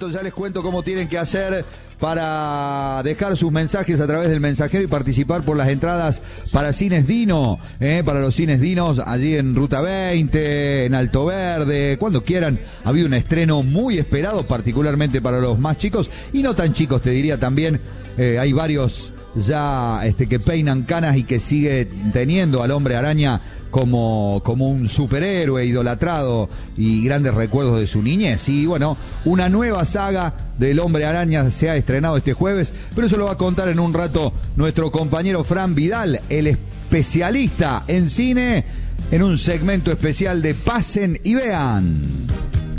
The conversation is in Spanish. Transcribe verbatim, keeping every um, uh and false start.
minutos, ya les cuento cómo tienen que hacer para dejar sus mensajes a través del mensajero y participar por las entradas para Cines Dino, eh, para los Cines Dinos, allí en Ruta veinte, en Alto Verde, cuando quieran. Ha habido un estreno muy esperado, particularmente para los más chicos, y no tan chicos, te diría también. Eh, hay varios ya este, que peinan canas y que sigue teniendo al Hombre Araña como, como un superhéroe idolatrado y grandes recuerdos de su niñez. Y bueno, una nueva saga del Hombre Araña se ha estrenado este jueves, pero eso lo va a contar en un rato nuestro compañero Fran Vidal, el especialista en cine, en un segmento especial de Pasen y Vean.